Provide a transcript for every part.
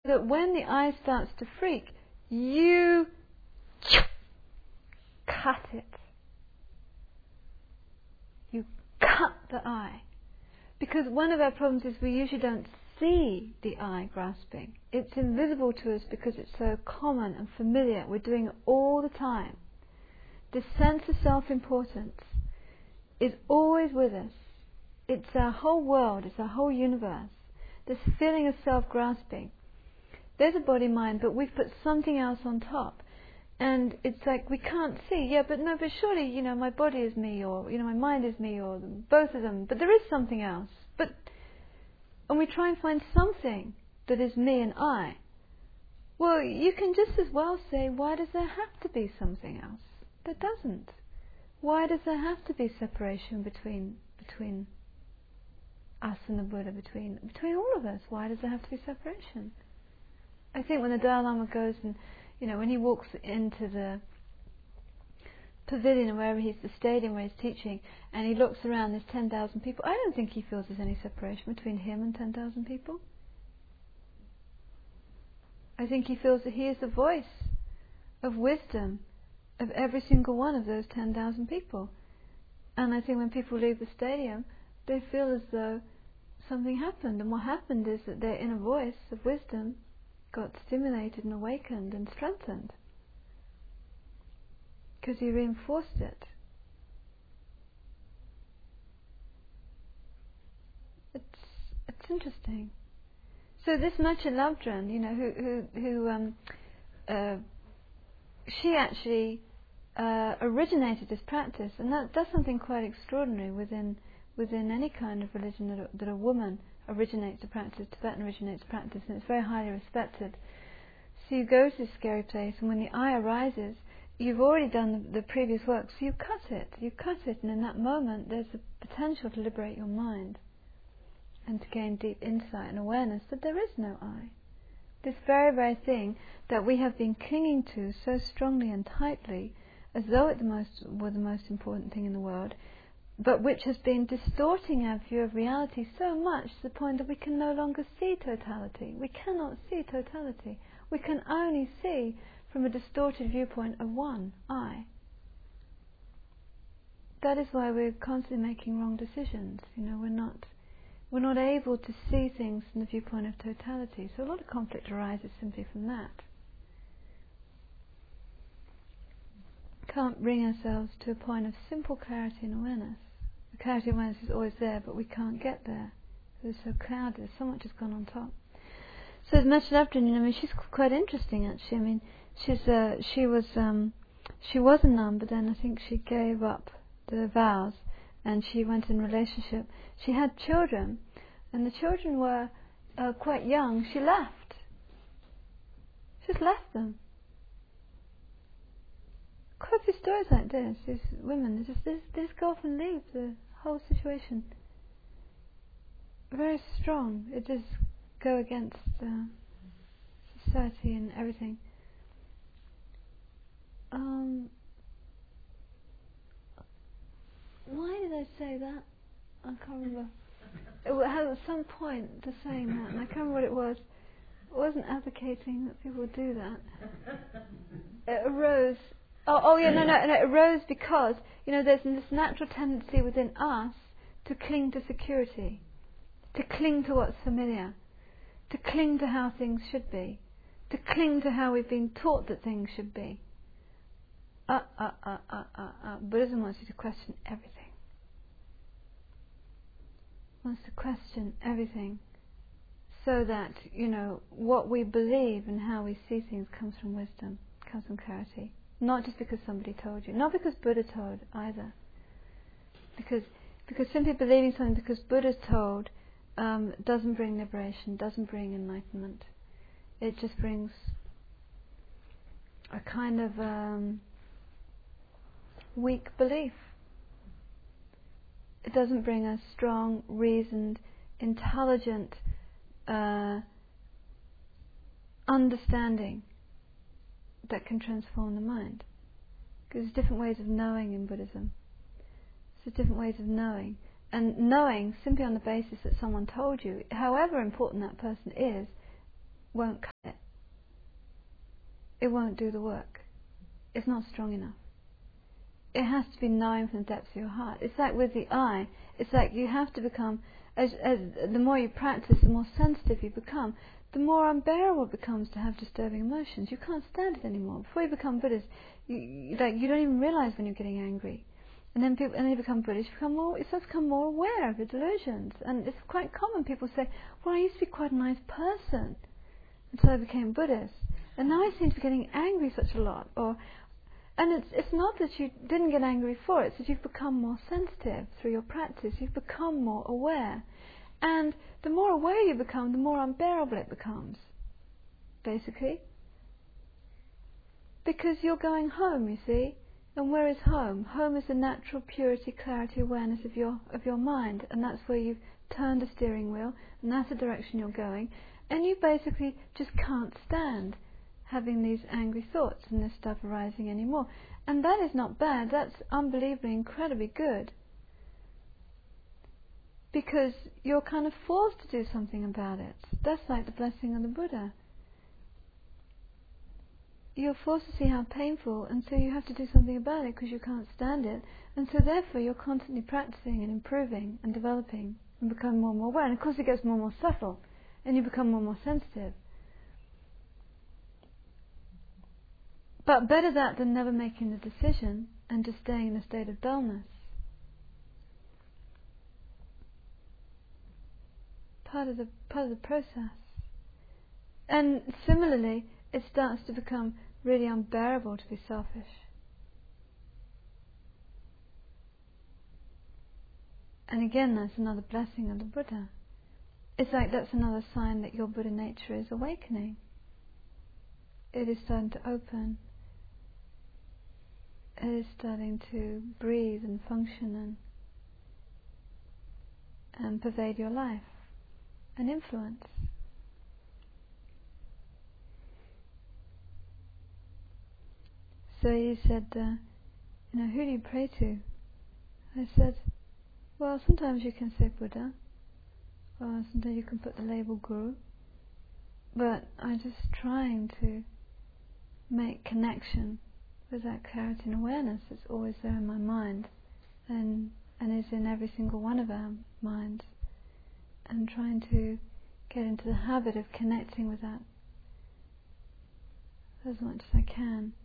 that when the eye starts to freak, you cut it. You cut the eye. Because one of our problems is we usually don't see the eye grasping. It's invisible to us because it's so common and familiar. We're doing it all the time. This sense of self-importance is always with us. It's our whole world, it's our whole universe. This feeling of self-grasping. There's a body-mind, but we've put something else on top. And it's like, we can't see. Yeah, but surely, my body is me, or, my mind is me, or both of them. But there is something else. And we try and find something that is me and I. Well, you can just as well say, why does there have to be something else? There doesn't. Why does there have to be separation between us and the Buddha, between all of us? Why does there have to be separation? I think when the Dalai Lama goes and, when he walks into the pavilion or wherever the stadium where he's teaching, and he looks around, there's 10,000 people, I don't think he feels there's any separation between him and 10,000 people. I think he feels that he is the voice of wisdom of every single one of those 10,000 people. And I think when people leave the stadium, they feel as though something happened. And what happened is that their inner voice of wisdom got stimulated and awakened and strengthened. Because he reinforced it. It's interesting. So this Macha Labdran, she actually originated this practice, and that's something quite extraordinary within any kind of religion, that a woman originates the practice. Tibetan originates the practice, and it's very highly respected. So you go to this scary place, and when the eye arises, you've already done the previous work, so you cut it, and in that moment there's the potential to liberate your mind and to gain deep insight and awareness that there is no I. This very, very thing that we have been clinging to so strongly and tightly, as though it were the most important thing in the world, but which has been distorting our view of reality so much to the point that we can no longer see totality. We cannot see totality. We can only see from a distorted viewpoint of one, I. That is why we're constantly making wrong decisions. We're not able to see things from the viewpoint of totality. So a lot of conflict arises simply from that. Can't bring ourselves to a point of simple clarity and awareness. The clarity and awareness is always there, but we can't get there. It's so clouded, so much has gone on top. So as Macha Labdran, she's quite interesting actually. She was a nun, but then I think she gave up the vows and she went in relationship. She had children, and the children were quite young. She left. She just left them. Quite a few stories like this. These women, they just go off and leave the whole situation. Very strong. It does go against society and everything. Why did I say that? I can't remember. It had at some point to saying that, and I can't remember what it was. I wasn't advocating that people do that. It arose. It arose because there's this natural tendency within us to cling to security, to cling to what's familiar, to cling to how things should be, to cling to how we've been taught that things should be. Buddhism wants you to question everything. Wants to question everything, so that what we believe and how we see things comes from wisdom, comes from clarity. Not just because somebody told you, not because Buddha told either. Because simply believing something because Buddha told doesn't bring liberation, doesn't bring enlightenment. It just brings a kind of weak belief. It doesn't bring a strong, reasoned, intelligent understanding that can transform the mind. Because there's different ways of knowing in Buddhism. There's different ways of knowing. And knowing simply on the basis that someone told you, however important that person is, won't cut it. It won't do the work. It's not strong enough. It has to be knowing from the depths of your heart. It's like with the eye. It's like you have to become, as the more you practice, the more sensitive you become, the more unbearable it becomes to have disturbing emotions. You can't stand it anymore. Before you become Buddhist, you don't even realize when you're getting angry. And then you become Buddhist, you start to become more aware of your delusions. And it's quite common. People say, well, I used to be quite a nice person until I became Buddhist. And now I seem to be getting angry such a lot. And it's not that you didn't get angry before, it's that you've become more sensitive through your practice. You've become more aware. And the more aware you become, the more unbearable it becomes, basically. Because you're going home, you see. And where is home? Home is the natural purity, clarity, awareness of your mind. And that's where you've turned the steering wheel, and that's the direction you're going. And you basically just can't stand having these angry thoughts and this stuff arising anymore. And that is not bad. That's unbelievably, incredibly good. Because you're kind of forced to do something about it. That's like the blessing of the Buddha. You're forced to see how painful, and so you have to do something about it because you can't stand it. And so therefore you're constantly practicing and improving and developing and becoming more and more aware. And of course it gets more and more subtle, and you become more and more sensitive. But better that than never making the decision and just staying in a state of dullness. Part of the process. And similarly, it starts to become really unbearable to be selfish. And again, that's another blessing of the Buddha. It's like that's another sign that your Buddha nature is awakening. It is starting to open. It is starting to breathe and function and pervade your life and influence. So you said, who do you pray to? I said, well, sometimes you can say Buddha, or sometimes you can put the label Guru, but I'm just trying to make connection with that clarity and awareness that's always there in my mind and is in every single one of our minds, and trying to get into the habit of connecting with that as much as I can.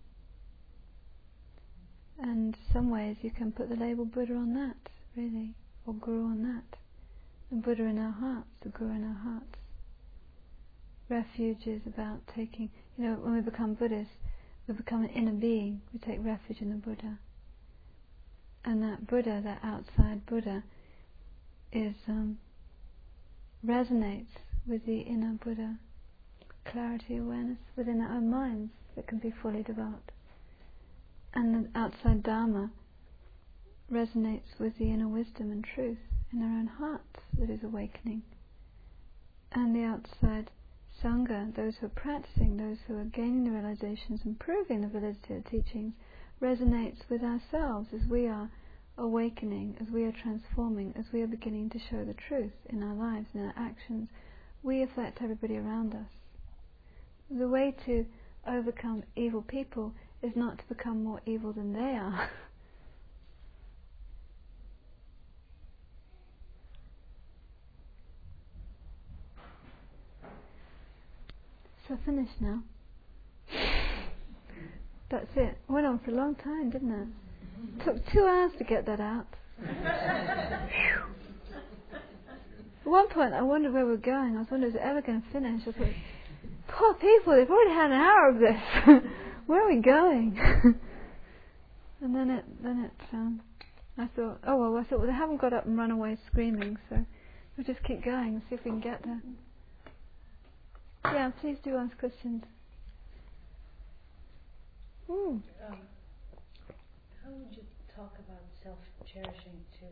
And some ways you can put the label Buddha on that, really, or Guru on that. The Buddha in our hearts, the Guru in our hearts. Refuge is about taking, when we become Buddhists, we become an inner being. We take refuge in the Buddha. And that Buddha, that outside Buddha, resonates with the inner Buddha clarity, awareness within our own minds that can be fully developed. And the outside Dharma resonates with the inner wisdom and truth in our own hearts that is awakening. And the outside Sangha, those who are practicing, those who are gaining the realizations and proving the validity of the teachings, resonates with ourselves as we are awakening, as we are transforming, as we are beginning to show the truth in our lives, in our actions. We affect everybody around us. The way to overcome evil people is not to become more evil than they are. So finished now. That's it. Went on for a long time, didn't it? Took 2 hours to get that out. At one point I wondered where we were going. I was wondering, is it ever going to finish? I thought, poor people, they've already had an hour of this. Where are we going? And then I thought, well, they haven't got up and run away screaming, so we'll just keep going and see if we can get there. Yeah, please do ask questions. How would you talk about self-cherishing to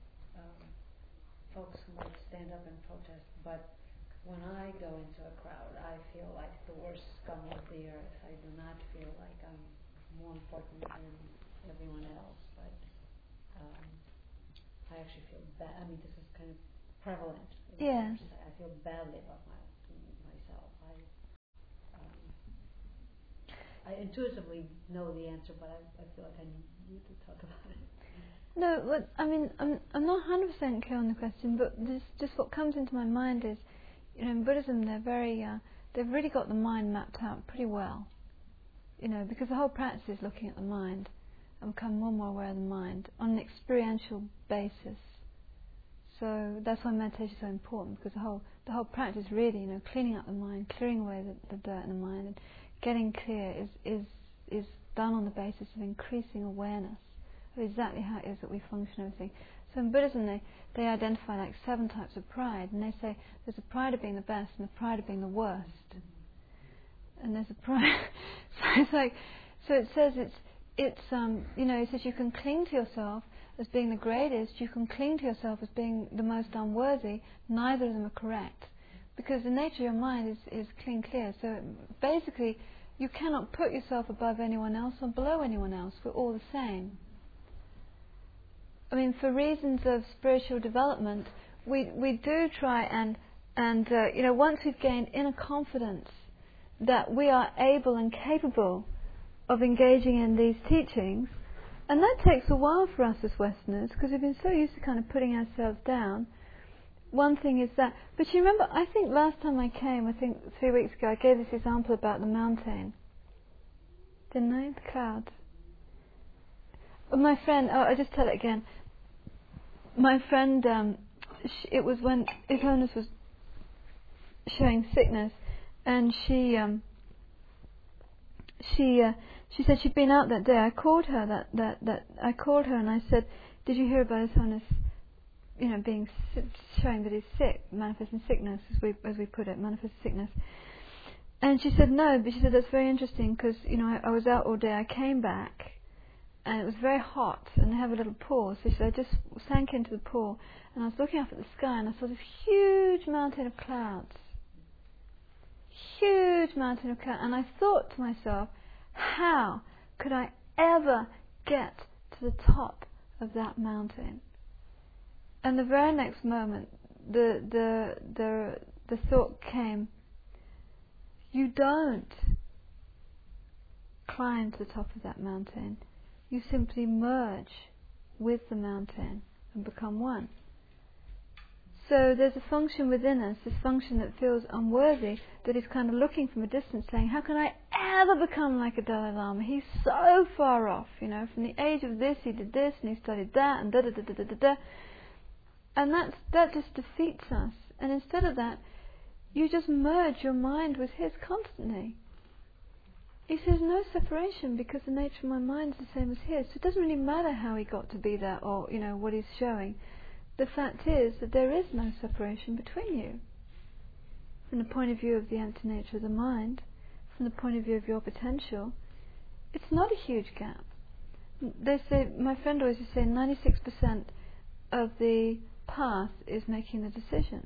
folks who might stand up and protest, but when I go into a crowd, I feel like the worst scum of the earth. I do not feel like I'm more important than everyone else, but I actually feel bad. I mean, this is kind of prevalent. Yes. I feel badly about myself. I I intuitively know the answer, but I feel like I need you to talk about it. No, but I mean, I'm not 100% clear on the question, but just what comes into my mind is, in Buddhism they're very, they've really got the mind mapped out pretty well. Because the whole practice is looking at the mind and become more and more aware of the mind on an experiential basis. So that's why meditation is so important, because the whole practice really, cleaning up the mind, clearing away the dirt in the mind, and getting clear is done on the basis of increasing awareness of exactly how it is that we function everything. So in Buddhism they identify like 7 types of pride, and they say there's a pride of being the best and a pride of being the worst. And there's a pride. So it says it says you can cling to yourself as being the greatest, you can cling to yourself as being the most unworthy. Neither of them are correct, because the nature of your mind is clean, clear. So basically, you cannot put yourself above anyone else or below anyone else. We're all the same. I mean, for reasons of spiritual development, we do try and once we've gained inner confidence that we are able and capable of engaging in these teachings, and that takes a while for us as Westerners, because we've been so used to kind of putting ourselves down. One thing is that, but you remember, I think last time I came, 3 weeks ago, I gave this example about the mountain, didn't I? The clouds. My friend, I'll just tell it again. My friend, it was when His Holiness was showing sickness, and she said she'd been out that day. I called her I called her and I said, "Did you hear about His Holiness, being showing that he's sick, manifesting sickness, as we put it, manifest sickness?" And she said no, but she said that's very interesting, because I was out all day. I came back and it was very hot, and they have a little pool. So she said I just sank into the pool, and I was looking up at the sky, and I saw this huge mountain of clouds. Huge mountain of clouds, and I thought to myself, how could I ever get to the top of that mountain? And the very next moment, the thought came: you don't climb to the top of that mountain. You simply merge with the mountain and become one. So there's a function within us, this function that feels unworthy, that is kind of looking from a distance, saying, how can I ever become like a Dalai Lama? He's so far off, from the age of this he did this, and he studied that, and da-da-da-da-da-da. And that just defeats us. And instead of that, you just merge your mind with his constantly. He says no separation, because the nature of my mind is the same as his. So it doesn't really matter how he got to be that, or what he's showing. The fact is that there is no separation between you. From the point of view of the empty nature of the mind, from the point of view of your potential, it's not a huge gap. They say, my friend always used to say, 96% of the path is making the decision.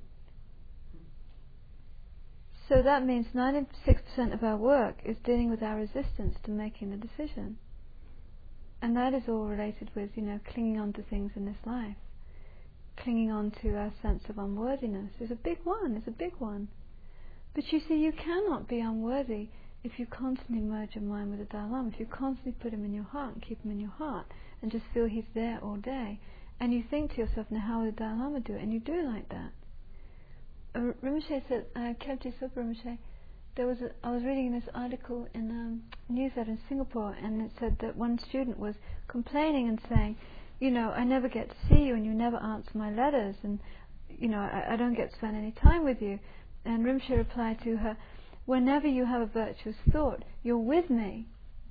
So that means 96% of our work is dealing with our resistance to making the decision. And that is all related with, clinging on to things in this life. Clinging on to our sense of unworthiness is a big one, But you see, you cannot be unworthy if you constantly merge your mind with the Dalai Lama, if you constantly put him in your heart and keep him in your heart and just feel he's there all day. And you think to yourself, now how would the Dalai Lama do it? And you do like that. Rinpoche said, Khyentse Sopa Rinpoche, I was reading this article in newsletter in Singapore, and it said that one student was complaining and saying, I never get to see you, and you never answer my letters, and I don't get to spend any time with you. And Rinpoche replied to her, whenever you have a virtuous thought, you're with me.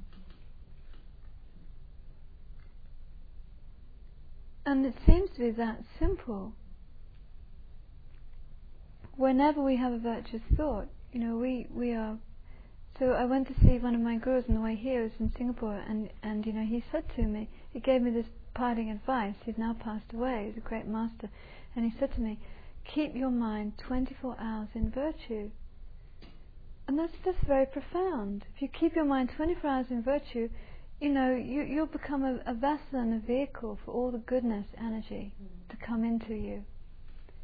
And it seems to be that simple. Whenever we have a virtuous thought, we are. So I went to see one of my gurus on the way here. I was in Singapore, and he said to me, he gave me this parting advice. He's now passed away. He's a great master, and he said to me, keep your mind 24 hours in virtue. And that's very profound. If you keep your mind 24 hours in virtue, you'll become a vessel and a vehicle for all the goodness energy to come into you.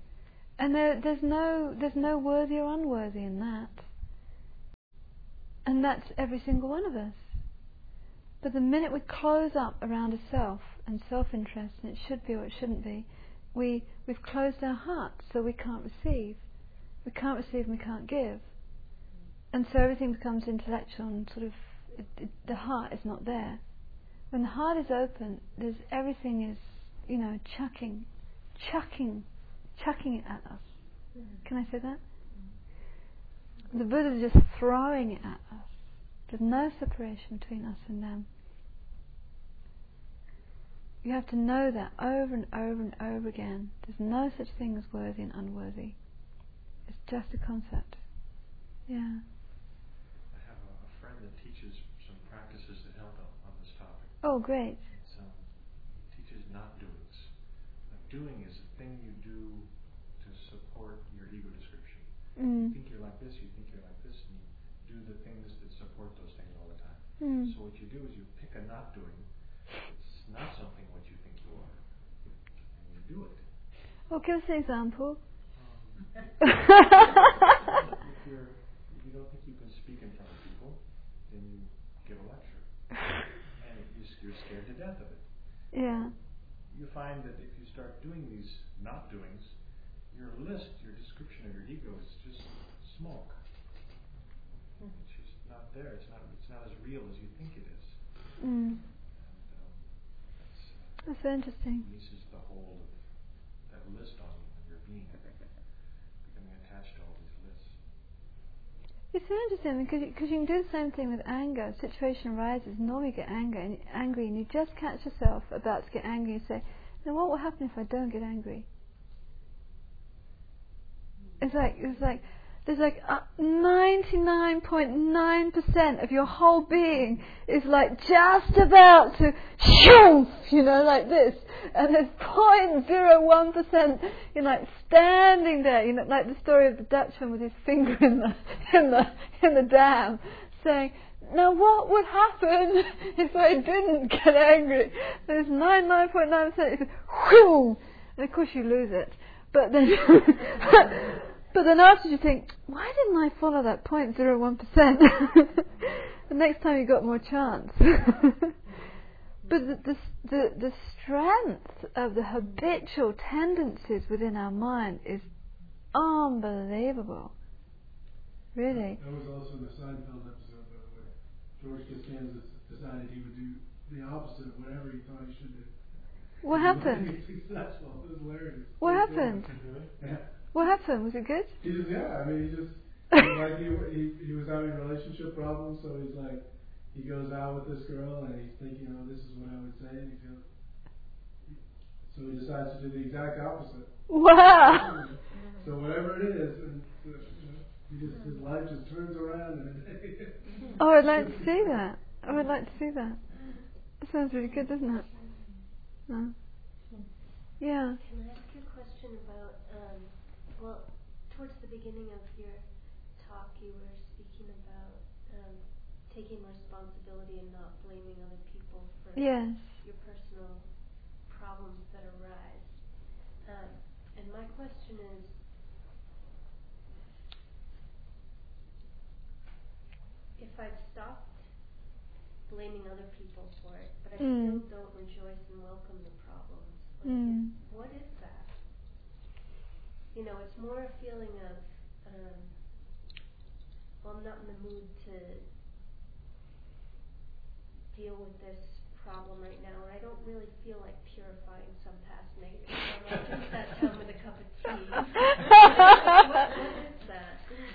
And there's no worthy or unworthy in that. And that's every single one of us. But the minute we close up around a self and self-interest, and it should be or it shouldn't be, we've closed our hearts, so we can't receive. We can't receive and we can't give. And so everything becomes intellectual and sort of, the heart is not there. When the heart is open, everything is, chucking it at us. Can I say that? The Buddha is just throwing it at us. There's no separation between us and them. You have to know that over and over and over again. There's no such thing as worthy and unworthy. It's just a concept. Yeah. I have a friend that teaches some practices that help on this topic. Oh, great. He teaches not doings. Doing is a thing you do to support your ego description. You think you're like this, you think you're like this, and you do the things that support those things all the time. So what you do is you pick a not doing. It's not something what you think you are, and you do it. Well, give us an example. If you don't think you can speak in front of people, then you give a lecture, and you're scared to death of it. Yeah. You find that if you start doing these not doings, your list, your description of your ego is just smoke. It's just not there. It's not as real as you think it is. And that's so interesting. Releases the hold of that list on your being, becoming attached to all these lists. It's so interesting because you can do the same thing with anger. A situation arises, normally you get angry, and you just catch yourself about to get angry. You say, "Now what will happen if I don't get angry?" It's like there's like 99.9% of your whole being is like just about to shoo, like this, and there's 0.01%, like standing there, like the story of the Dutchman with his finger in the dam, saying, "Now what would happen if I didn't get angry?" There's 99.9%. It's whew, and of course you lose it, but then. But then after you think, why didn't I follow that 0.01%? The next time you got more chance. But the strength of the habitual tendencies within our mind is unbelievable. Really. That was also in the Seinfeld episode, by the way. George Costanza decided he would do the opposite of whatever he thought he should do. What happened? He was successful. It was hilarious. What happened? Yeah. What happened? Was it good? He was having relationship problems, so he's like, he goes out with this girl and he's thinking, this is what I would say, and so he decides to do the exact opposite. Wow! So whatever it is, and his life just turns around. Oh, I'd like to see that. I would like to see that. That sounds really good, doesn't it? No. Yeah. Can I ask you a question about, towards the beginning of your talk, you were speaking about taking responsibility and not blaming other people for Yes. your personal problems that arise. And my question is, if I've stopped blaming other people for it, but I still don't rejoice and welcome the problems, what is that? It's more a feeling of, I'm not in the mood to deal with this problem right now, and I don't really feel like purifying some past negative. So I just sat down with a cup of tea. What is that?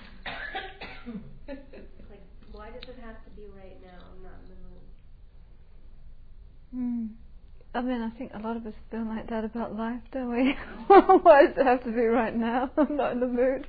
Like, why does it have to be right now? I'm not in the mood. I mean, I think a lot of us feel like that about life, don't we? Why does it have to be right now? I'm not in the mood.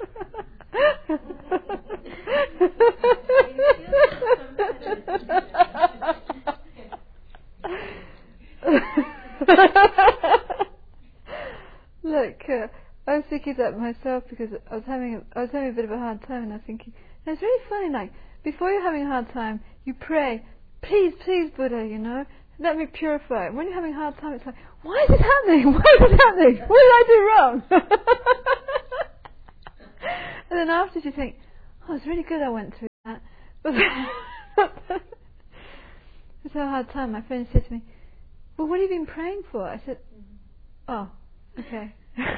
Look, I was thinking that myself because I was having a bit of a hard time, and I was thinking, and it's really funny. Like, before you're having a hard time, you pray, please, Buddha, let me purify. When you're having a hard time, it's like, why is this happening? What did I do wrong? And then after you think, it's really good I went through that, It's a hard time. My friend said to me, "Well, what have you been praying for?" I said, "Oh, okay."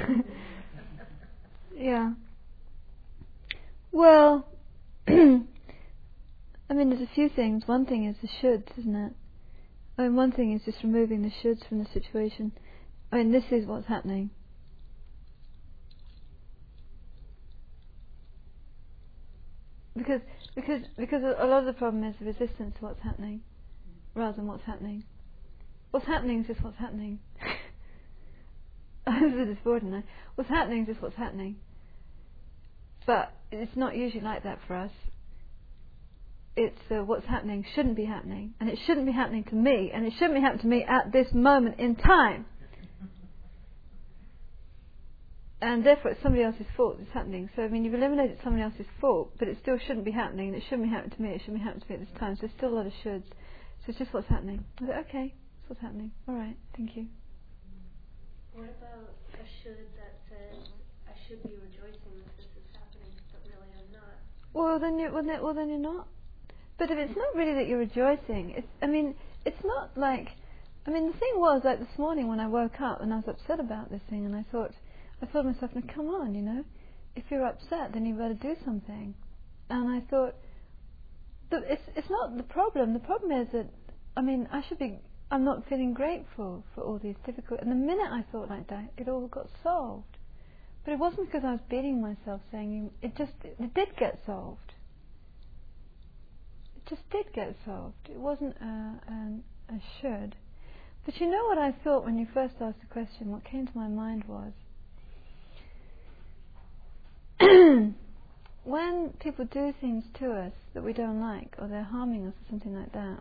Yeah. Well, I mean, there's a few things. One thing is the shoulds, isn't it? I mean, one thing is just removing the shoulds from the situation. I mean, this is what's happening. Because a lot of the problem is the resistance to what's happening, rather than what's happening. What's happening is just what's happening. This is boring now. What's happening is just what's happening. But it's not usually like that for us. It's what's happening shouldn't be happening, and it shouldn't be happening to me, and it shouldn't be happening to me at this moment in time. And therefore it's somebody else's fault it's happening. So I mean, you've eliminated somebody else's fault, but it still shouldn't be happening, and it shouldn't be happening to me, it shouldn't be happening to me at this time. So there's still a lot of shoulds. So it's just what's happening. I said, okay, that's what's happening. Alright, thank you. What about a should that says, I should be rejoicing that this is happening, but really I'm not? Well then you're not. But if it's not really that you're rejoicing, it's not like, the thing was, like this morning when I woke up and I was upset about this thing, and I thought to myself, now come on, if you're upset, then you better do something. And I thought, it's not the problem. The problem is that, I'm not feeling grateful for all these difficult. And the minute I thought like that, it all got solved. But it wasn't because I was beating myself saying, it did get solved. It just did get solved. It wasn't a should. But you know what I thought when you first asked the question? What came to my mind was, when people do things to us that we don't like, or they're harming us or something like that,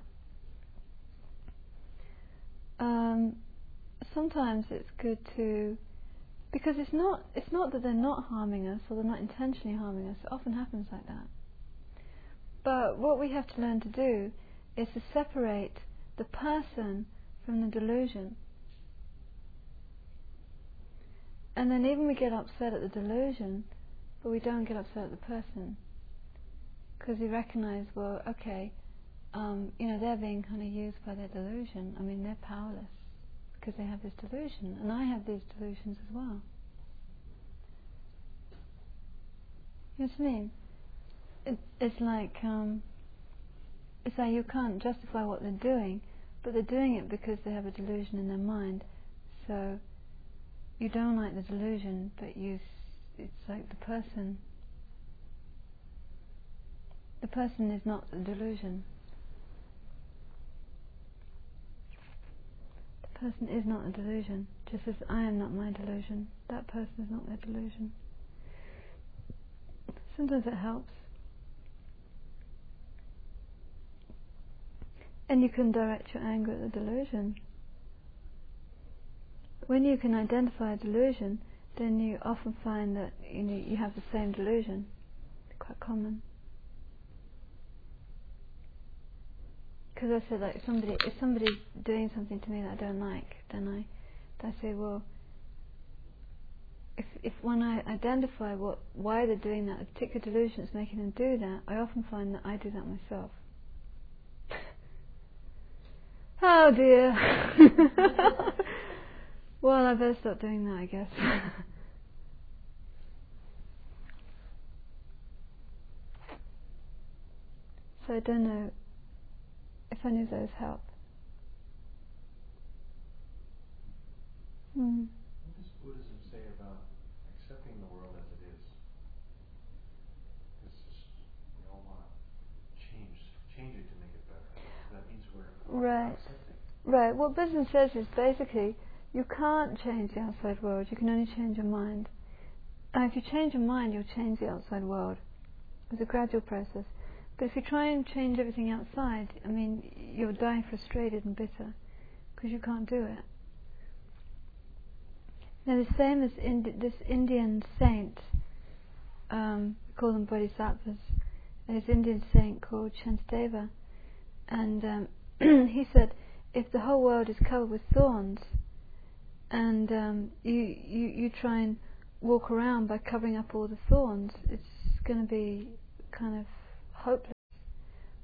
sometimes it's good to, because it's not that they're not harming us or they're not intentionally harming us. It often happens like that. But what we have to learn to do is to separate the person from the delusion. And then even we get upset at the delusion, but we don't get upset at the person, because we recognize, well, okay, they're being kind of used by their delusion. They're powerless because they have this delusion, and I have these delusions as well. You know what I mean? It's like you can't justify what they're doing, but they're doing it because they have a delusion in their mind. So you don't like the delusion, but it's like the person. The person is not the delusion. The person is not a delusion, just as I am not my delusion. That person is not their delusion. Sometimes it helps. And you can direct your anger at the delusion. When you can identify a delusion, then you often find that you have the same delusion. It's quite common. Because I said, like, if somebody's doing something to me that I don't like, then I say, well, if when I identify why they're doing that, a particular delusion is making them do that, I often find that I do that myself. Oh dear. Well, I better stop doing that, I guess. So I don't know if any of those help. What does Buddhism say about accepting the world as it is? Because we all want to change it to make it better. That means we're Right. accepting. Right. What Buddhism says is basically you can't change the outside world. You can only change your mind. And if you change your mind, you'll change the outside world. It's a gradual process. But if you try and change everything outside, you'll die frustrated and bitter because you can't do it. Now, this famous this Indian saint, we call them bodhisattvas, this Indian saint called Shantideva, and he said, if the whole world is covered with thorns, and you try and walk around by covering up all the thorns, it's going to be kind of hopeless.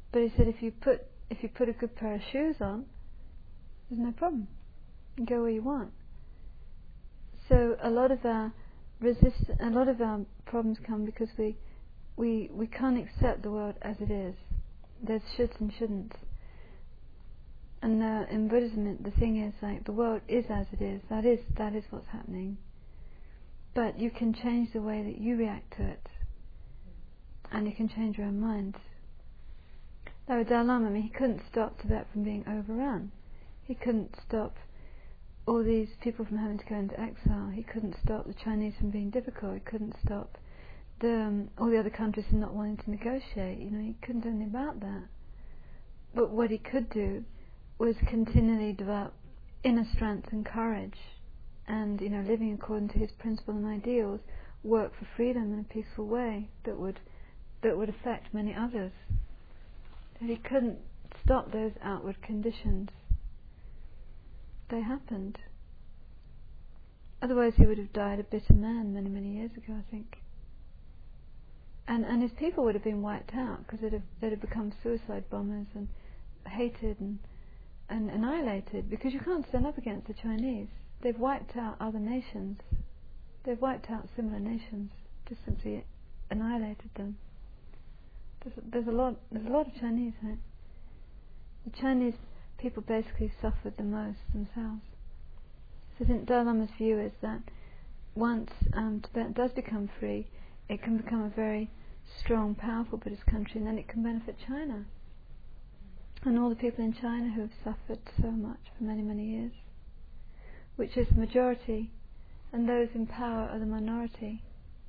But he said if you put a good pair of shoes on, there's no problem. You can go where you want. So a lot of our problems come because we can't accept the world as it is. There's shoulds and shouldn'ts. And in Buddhism, the thing is, like, the world is as it is. That is what's happening. But you can change the way that you react to it, and you can change your own mind. Now, with Dalai Lama, he couldn't stop Tibet from being overrun. He couldn't stop all these people from having to go into exile. He couldn't stop the Chinese from being difficult. He couldn't stop all the other countries from not wanting to negotiate. He couldn't do anything about that. But what he could do was continually develop inner strength and courage, and living according to his principles and ideals, work for freedom in a peaceful way that would affect many others. And he couldn't stop those outward conditions. They happened. Otherwise he would have died a bitter man many, many years ago, I think. And his people would have been wiped out, because they'd have become suicide bombers and hated and annihilated, because you can't stand up against the Chinese. They've wiped out other nations. They've wiped out similar nations, just simply annihilated them. There's a lot of Chinese, right? The Chinese people basically suffered the most themselves. So I think Dalai Lama's view is that once Tibet does become free, it can become a very strong, powerful Buddhist country, and then it can benefit China and all the people in China who have suffered so much for many, many years, which is the majority, and those in power are the minority.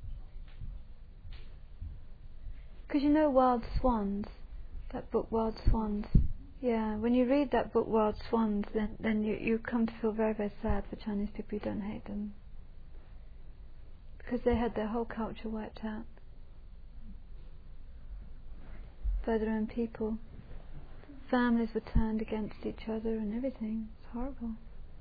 Because Wild Swans, that book Wild Swans, yeah, when you read that book Wild Swans, then you come to feel very, very sad for Chinese people who don't hate them, because they had their whole culture wiped out by their own people. Families were turned against each other and everything. It's horrible.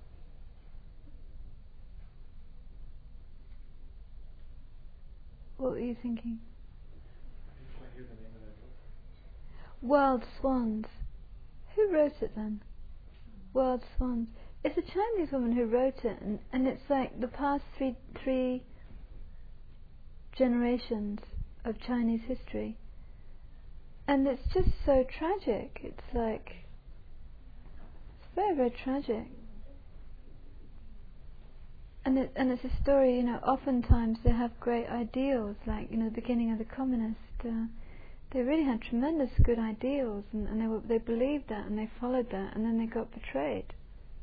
What were you thinking? Can I hear the name of that book? Wild Swans. Who wrote it then? Wild Swans. It's a Chinese woman who wrote it, and it's like the past three generations of Chinese history. And it's just so tragic. It's very, very tragic. And it's a story, oftentimes they have great ideals, like, the beginning of the communists, they really had tremendous good ideals, and they believed that, and they followed that, and then they got betrayed.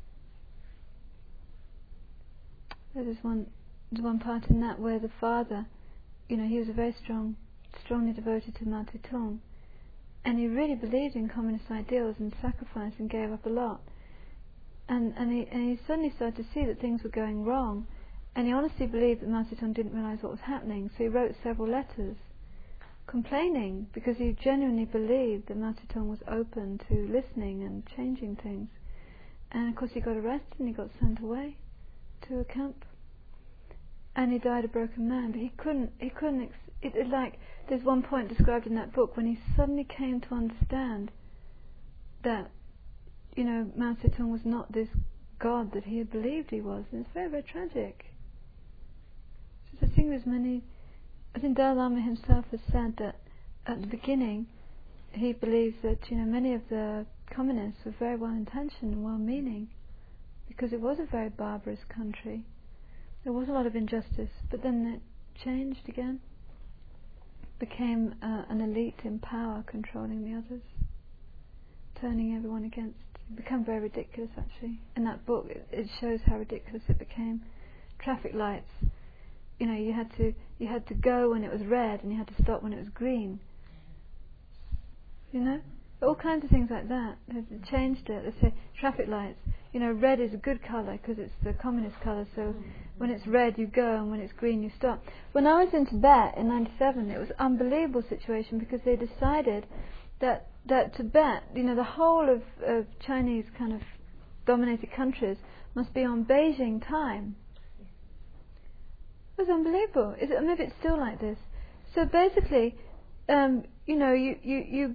There's one part in that where the father, he was a very strongly devoted to Mao Zedong, and he really believed in communist ideals and sacrificed and gave up a lot. And he suddenly started to see that things were going wrong, and he honestly believed that Mao Zedong didn't realise what was happening, so he wrote several letters complaining, because he genuinely believed that Mao Zedong was open to listening and changing things. And of course he got arrested and he got sent away to a camp, and he died a broken man. But he couldn't there's one point described in that book when he suddenly came to understand that Mao Zedong was not this God that he had believed he was, and it's very, very tragic. So the thing is, I think Dalai Lama himself has said that at the beginning he believes that many of the communists were very well intentioned and well meaning, because it was a very barbarous country. There was a lot of injustice, but then it changed again, became an elite in power controlling the others, turning everyone against. It became very ridiculous, actually. In that book it shows how ridiculous it became. Traffic lights, you had to go when it was red, and you had to stop when it was green. All kinds of things like that. They changed it. They say traffic lights, red is a good colour because it's the communist colour, so when it's red you go, and when it's green you stop. When I was in Tibet in '97, it was an unbelievable situation, because they decided that Tibet, the whole of Chinese kind of dominated countries, must be on Beijing time. It was unbelievable. Maybe it's still like this. So basically, you